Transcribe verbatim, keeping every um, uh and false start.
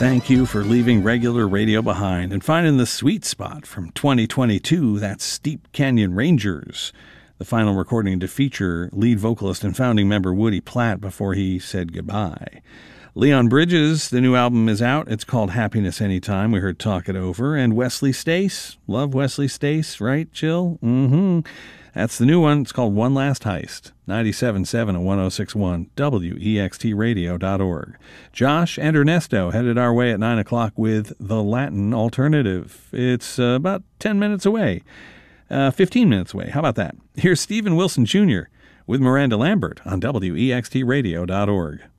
Thank you for leaving regular radio behind and finding the sweet spot from twenty twenty-two. That's Steep Canyon Rangers, the final recording to feature lead vocalist and founding member Woody Platt before he said goodbye. Leon Bridges, the new album is out. It's called Happiness Anytime. We heard Talk It Over. And Wesley Stace. Love Wesley Stace, right, Chill? Mm-hmm. That's the new one. It's called One Last Heist. ninety-seven point seven and one oh six point one, W E X T radio dot org. Josh and Ernesto headed our way at nine o'clock with The Latin Alternative. It's uh, about ten minutes away. Uh, fifteen minutes away. How about that? Here's Stephen Wilson Junior with Miranda Lambert on W E X T radio dot org.